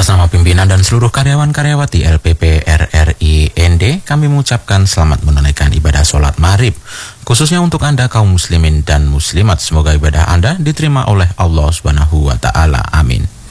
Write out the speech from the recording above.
Atas nama pimpinan dan seluruh karyawan-karyawati LPP RRI ND, kami mengucapkan selamat menunaikan ibadah sholat maghrib. Khususnya untuk Anda kaum muslimin dan muslimat, semoga ibadah Anda diterima oleh Allah Subhanahu wa Ta'ala. Amin.